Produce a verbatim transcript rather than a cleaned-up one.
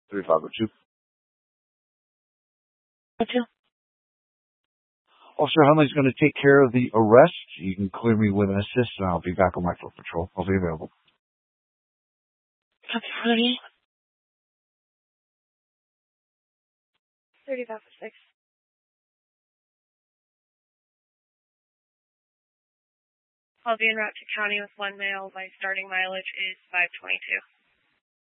three five zero two. Gotcha. Officer Hunley's going to take care of the arrest. You can clear me with an assist, and I'll be back on my foot patrol. I'll be available. Copy, Hunley. thirty-five oh six. I'll be en route to county with one male. My starting mileage is five twenty-two.